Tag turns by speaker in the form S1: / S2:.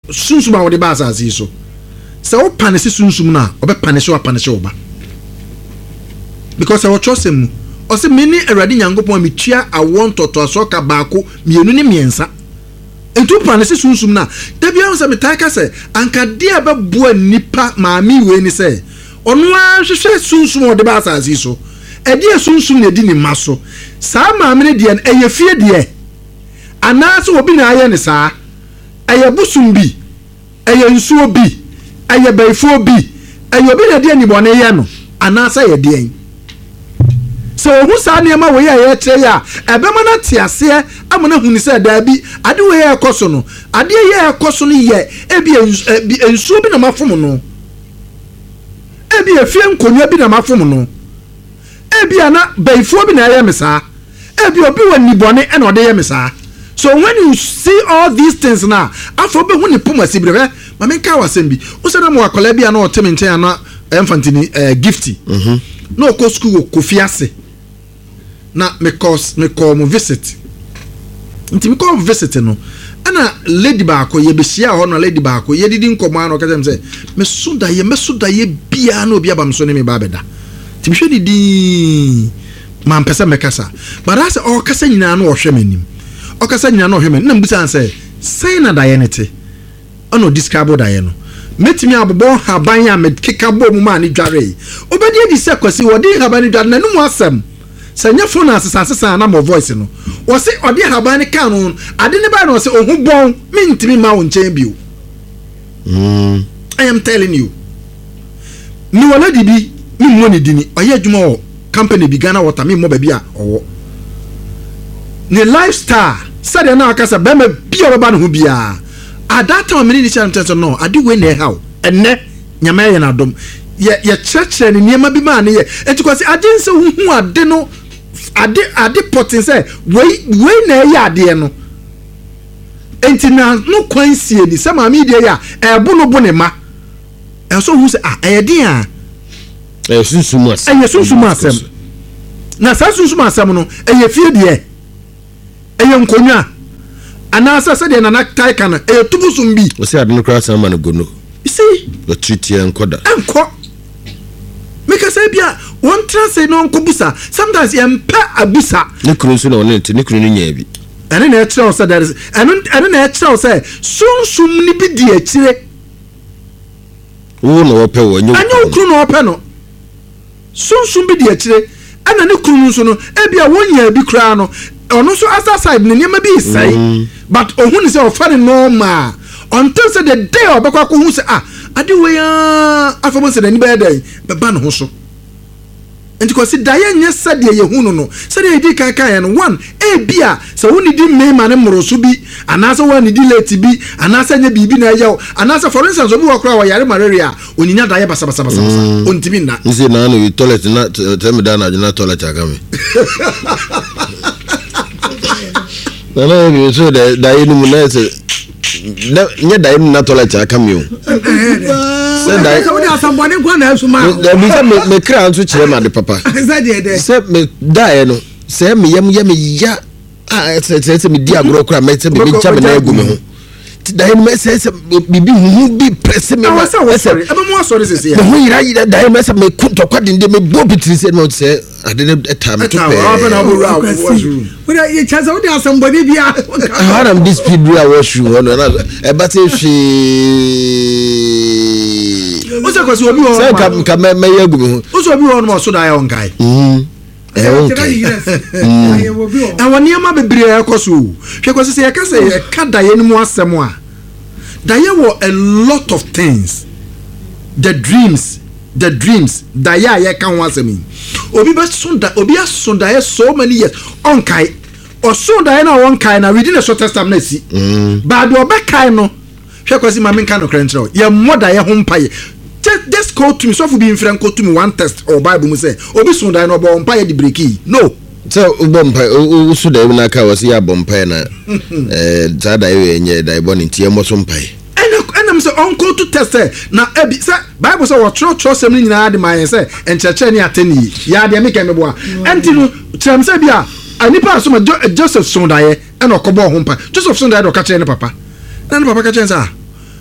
S1: sunsum a wo de ba asase so se wo panish sunsum na obe panish oba because I was trust him o se me ni Awurade Nyankopon me tua awon toto asoka baako mienu ni miensa entu panish sunsum na da bia se me taka se anka dia ba bua nipa maami we ni se onu a hwehwe sunsum o de ba asase so e dia sunsum na di ni maso sa maami ne dia eye fie dia anaso obi na aye ne saa eye busum bi eye nsuo bi eye baifo bi eye obi na dia ni bone ye no anasa ye dia so ohu sa ne ma we ye kire ya ebema na tiase amana huni se da bi ade we ye ekoso no ade ye ekoso no ye ebi nsuo bi na mafom no ebi efie nkonwa bi na mafom no ebi ana baifo bi na ye mesa ebi obi wani bone e na ode ye mesa. So when you see all these things now, after be when you put my sibre, mama ka wasembi. O se na mo akola bia na o temi nchen ana enfantini gifty. No ko school ko fiase. Na me call mo visit. Nti me call visit no. Ana lady ba ko ye be hia ho na lady ba ko ye didi nkomo ana o ka dem say me suda ye bia na obi abam so ne me ba beda. Ti me hwe didi man pesa me kasa. But I say o kasa nyina na o hwe manim. Okasa nyina no hweme na mbusa say na daye nete ono describe daye no metimi abobo haban ya medkeka bo mu ma ne dware obedi edi se kwasi wodi haban ne dware na num asem sanya phone asesa na mo voice no wo se odi haban ne kan no ade ne ba no se ohun bon mentimi ma wo nchen bio I am telling you ni wala dibi mi mo ne dini oye adwuma o company bi Ghana Water mi mo ba bi a owo ne lifestyle said na akasa be ma bia baba no ho bia at that time me ni chan no ade we na how enne nyama ye na dom ye church ne niema bi ma ne ye etikwase agense hu ade no ade potin say we na ye ade no enti na no kwansie ni sama mi de ya ebu no bu ne ma so hu say e de a
S2: sunsumu
S1: asem na sunsumu asem no e ye fie de eye nkonwa anasa se de na nakai kana e tubusum bi
S2: o se ade no kra sama no gono
S1: see
S2: the treat ye enkoda
S1: make say bia won transe no nkobusa sometimes ye mpa abusa
S2: ne kru so na won ente ne kru no nya bi
S1: ene na etro so that is ene na etro say sunsum ni bi di akire
S2: wo na wo pe wo nyu
S1: anyo kru no ope no sunsum bi di akire ana ne kru no so no e bia wonya bi kra no ono so asa side ne niam bi sai but ohun say ofare normal until say the day obekwa ko hu say ade we afabo say ni be dey be ba no ho so enti ko si daye nye sade ye hu no sade di kan no one e bia say woni di me ma ne moroso bi anasa woni di late bi anasa nya bibi na yaw anasa for instance obi wakra wa yare malaria oninya daye basa ontimi na
S2: nse na no toilet na tell da na toilet agame na you so da you no na say nya da you na toilet akame o say da
S3: so dey asambone kwa na asuma
S2: da bi say me kra antu kire ma de papa say me da no say me yam ya say me di agro kra me say me cha me na egu me ho da you me say bibi hu bi press me
S1: wa say e be mo sorry say
S2: me hu yira da you me say me kunto kwa de me bo bitiri say no say ade ne time to pay
S3: we dey chance we dey asambone bia
S2: how am this speed we wash you no e ba say fi
S1: o se kwasi obi o
S2: say ka me yegu me hu
S1: o so obi o no so da ya on kai wani ama bebre ekoso hwe kwasi say ka say ka da ye mu asem a da ye wo a lot of things the dreams da ya kan ho asem obi be sonda obi asonda ye so many years on kai o sonda ye na on kai na within a short time na si ba do be kai no hwe kwasi ma men kan no krentre ye moda ye ho mpaye just call to me so for being friend call to me one test or bible mu say obi sonda no bo mpaye di breaki no
S2: so bompa o su da na ka wasi ya bompa na za da ye nye da ibon ntie mo so mpaye
S1: enam say uncle to test na ebi say bible say what true sem ni nyina de man say encheche ni ateni ya de me kan boa enti no tram say bia anipa so ma Joseph sondaye e no kobo ho mpa Joseph sondaye do ka che ne papa na ne papa ka che say